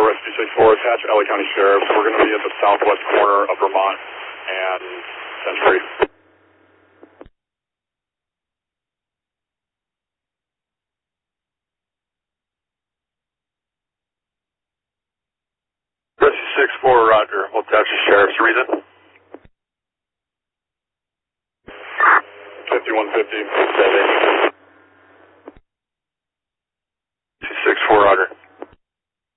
Rescue 64, attach LA County Sheriff. We're going to be at the southwest corner of Vermont and Century. Rescue 64, roger. We'll attach the Sheriff's reason. 5150.